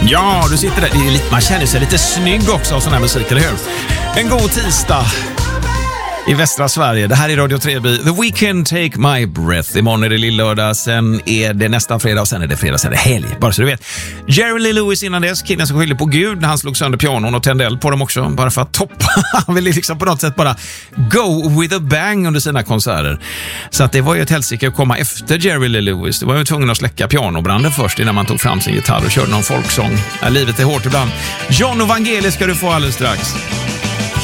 Ja, du sitter där. Man känner sig lite snygg också av sån här musik, eller hur? En god tisdag i västra Sverige. Det här är Radio Treby. The Weekend, Take My Breath. Imorgon är det lillördag, sen är det nästan fredag och sen är det fredag, sen är det helg. Bara så du vet. Jerry Lee Lewis innan dess, killen som skyllde på Gud när han slog sönder pianon och tände eld på dem också. Bara för att toppa. Han ville liksom på något sätt bara go with a bang under sina konserter. Så att det var ju ett helsike att komma efter Jerry Lee Lewis. Det var ju tvungen att släcka pianobranden först innan man tog fram sin gitarr och körde någon folksång. Livet är hårt ibland. John och Vangelis ska du få alldeles strax.